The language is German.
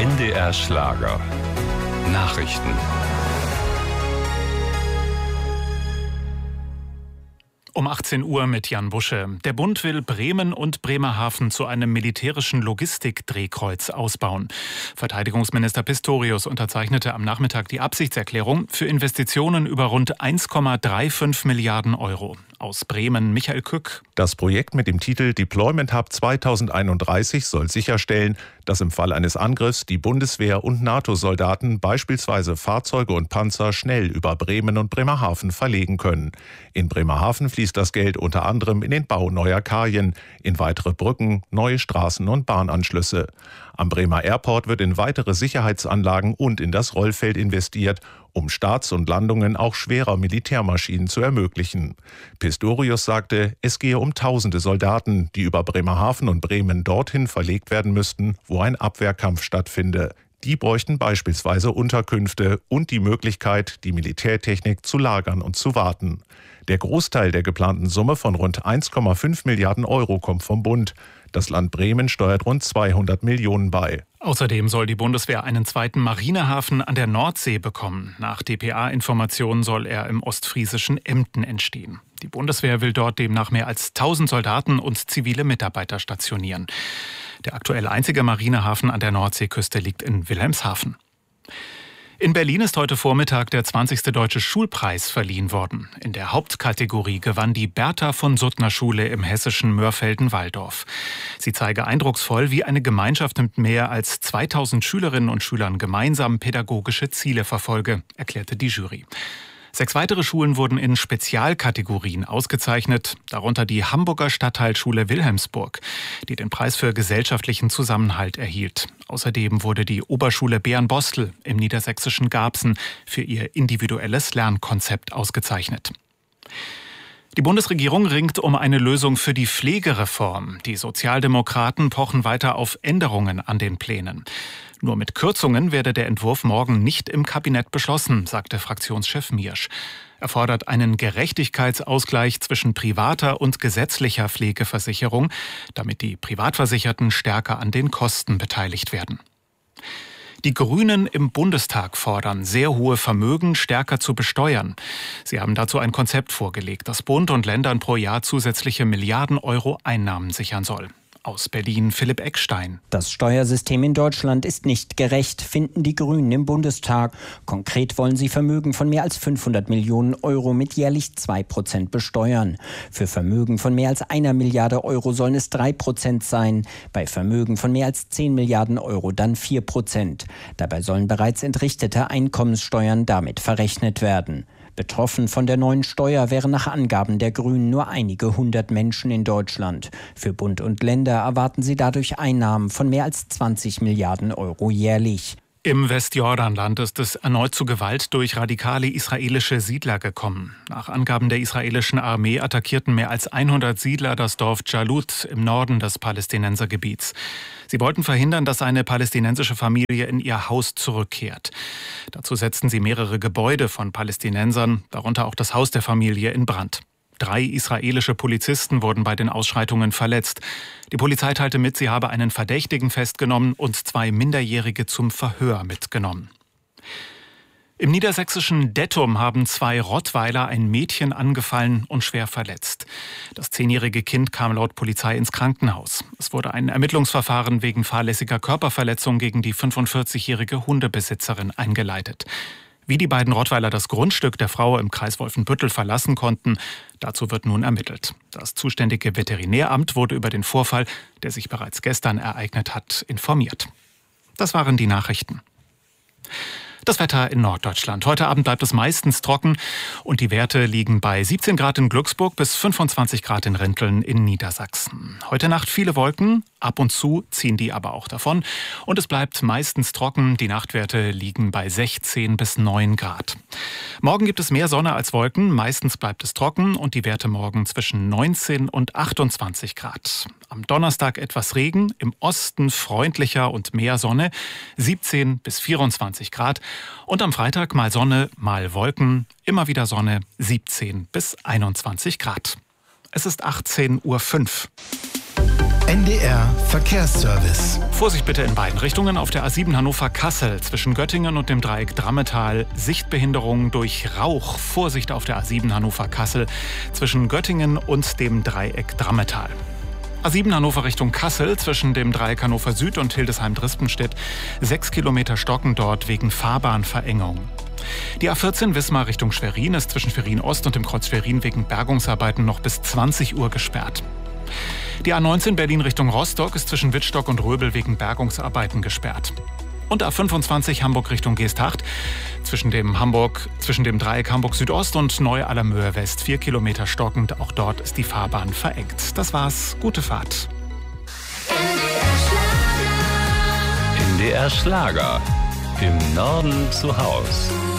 NDR Schlager. Nachrichten. Um 18 Uhr mit Jan Busche. Der Bund will Bremen und Bremerhaven zu einem militärischen Logistikdrehkreuz ausbauen. Verteidigungsminister Pistorius unterzeichnete am Nachmittag die Absichtserklärung für Investitionen über rund 1,35 Milliarden Euro. Aus Bremen Michael Kück. Das Projekt mit dem Titel Deployment Hub 2031 soll sicherstellen, dass im Fall eines Angriffs die Bundeswehr und NATO-Soldaten beispielsweise Fahrzeuge und Panzer schnell über Bremen und Bremerhaven verlegen können. In Bremerhaven fließt das Geld unter anderem in den Bau neuer Kajen, in weitere Brücken, neue Straßen und Bahnanschlüsse. Am Bremer Airport wird in weitere Sicherheitsanlagen und in das Rollfeld investiert, um Starts und Landungen auch schwerer Militärmaschinen zu ermöglichen. Pistorius sagte, es gehe um Tausende Soldaten, die über Bremerhaven und Bremen dorthin verlegt werden müssten, wo ein Abwehrkampf stattfinde. Die bräuchten beispielsweise Unterkünfte und die Möglichkeit, die Militärtechnik zu lagern und zu warten. Der Großteil der geplanten Summe von rund 1,5 Milliarden Euro kommt vom Bund. Das Land Bremen steuert rund 200 Millionen bei. Außerdem soll die Bundeswehr einen zweiten Marinehafen an der Nordsee bekommen. Nach dpa-Informationen soll er im ostfriesischen Emden entstehen. Die Bundeswehr will dort demnach mehr als 1000 Soldaten und zivile Mitarbeiter stationieren. Der aktuell einzige Marinehafen an der Nordseeküste liegt in Wilhelmshaven. In Berlin ist heute Vormittag der 20. Deutsche Schulpreis verliehen worden. In der Hauptkategorie gewann die Bertha-von-Suttner-Schule im hessischen Mörfelden-Walldorf. Sie zeige eindrucksvoll, wie eine Gemeinschaft mit mehr als 2000 Schülerinnen und Schülern gemeinsam pädagogische Ziele verfolge, erklärte die Jury. 6 weitere Schulen wurden in Spezialkategorien ausgezeichnet, darunter die Hamburger Stadtteilschule Wilhelmsburg, die den Preis für gesellschaftlichen Zusammenhalt erhielt. Außerdem wurde die Oberschule Bärenbostel im niedersächsischen Garbsen für ihr individuelles Lernkonzept ausgezeichnet. Die Bundesregierung ringt um eine Lösung für die Pflegereform. Die Sozialdemokraten pochen weiter auf Änderungen an den Plänen. Nur mit Kürzungen werde der Entwurf morgen nicht im Kabinett beschlossen, sagte Fraktionschef Miersch. Er fordert einen Gerechtigkeitsausgleich zwischen privater und gesetzlicher Pflegeversicherung, damit die Privatversicherten stärker an den Kosten beteiligt werden. Die Grünen im Bundestag fordern, sehr hohe Vermögen stärker zu besteuern. Sie haben dazu ein Konzept vorgelegt, das Bund und Ländern pro Jahr zusätzliche Milliarden Euro Einnahmen sichern soll. Aus Berlin Philipp Eckstein. Das Steuersystem in Deutschland ist nicht gerecht, finden die Grünen im Bundestag. Konkret wollen sie Vermögen von mehr als 500 Millionen Euro mit jährlich 2% besteuern. Für Vermögen von mehr als 1 Milliarde Euro sollen es 3% sein. Bei Vermögen von mehr als 10 Milliarden Euro dann 4%. Dabei sollen bereits entrichtete Einkommenssteuern damit verrechnet werden. Betroffen von der neuen Steuer wären nach Angaben der Grünen nur einige 100 Menschen in Deutschland. Für Bund und Länder erwarten sie dadurch Einnahmen von mehr als 20 Milliarden Euro jährlich. Im Westjordanland ist es erneut zu Gewalt durch radikale israelische Siedler gekommen. Nach Angaben der israelischen Armee attackierten mehr als 100 Siedler das Dorf Jalut im Norden des Palästinensergebiets. Sie wollten verhindern, dass eine palästinensische Familie in ihr Haus zurückkehrt. Dazu setzten sie mehrere Gebäude von Palästinensern, darunter auch das Haus der Familie, in Brand. 3 israelische Polizisten wurden bei den Ausschreitungen verletzt. Die Polizei teilte mit, sie habe einen Verdächtigen festgenommen und 2 Minderjährige zum Verhör mitgenommen. Im niedersächsischen Dettum haben 2 Rottweiler ein Mädchen angefallen und schwer verletzt. Das 10-jährige Kind kam laut Polizei ins Krankenhaus. Es wurde ein Ermittlungsverfahren wegen fahrlässiger Körperverletzung gegen die 45-jährige Hundebesitzerin eingeleitet. Wie die beiden Rottweiler das Grundstück der Frau im Kreis Wolfenbüttel verlassen konnten, dazu wird nun ermittelt. Das zuständige Veterinäramt wurde über den Vorfall, der sich bereits gestern ereignet hat, informiert. Das waren die Nachrichten. Das Wetter in Norddeutschland. Heute Abend bleibt es meistens trocken und die Werte liegen bei 17 Grad in Glücksburg bis 25 Grad in Rinteln in Niedersachsen. Heute Nacht viele Wolken, ab und zu ziehen die aber auch davon und es bleibt meistens trocken. Die Nachtwerte liegen bei 16 bis 9 Grad. Morgen gibt es mehr Sonne als Wolken, meistens bleibt es trocken und die Werte morgen zwischen 19 und 28 Grad. Am Donnerstag etwas Regen, im Osten freundlicher und mehr Sonne, 17 bis 24 Grad. Und am Freitag mal Sonne, mal Wolken, immer wieder Sonne, 17 bis 21 Grad. Es ist 18:05 Uhr. NDR Verkehrsservice. Vorsicht bitte in beiden Richtungen auf der A7 Hannover-Kassel zwischen Göttingen und dem Dreieck Drammetal. Sichtbehinderung durch Rauch. Vorsicht auf der A7 Hannover-Kassel zwischen Göttingen und dem Dreieck Drammetal. A7 Hannover Richtung Kassel zwischen dem Dreieck Hannover Süd und Hildesheim-Drispenstedt. 6 Kilometer stocken dort wegen Fahrbahnverengung. Die A14 Wismar Richtung Schwerin ist zwischen Schwerin Ost und dem Kreuz Schwerin wegen Bergungsarbeiten noch bis 20 Uhr gesperrt. Die A19 Berlin Richtung Rostock ist zwischen Wittstock und Röbel wegen Bergungsarbeiten gesperrt. Und A25 Hamburg Richtung Geesthacht zwischen dem Dreieck Hamburg Südost und Neu-Allermöhe West 4 Kilometer stockend. Auch dort ist die Fahrbahn verengt. Das war's. Gute Fahrt. NDR Schlager. Im Norden zu Haus.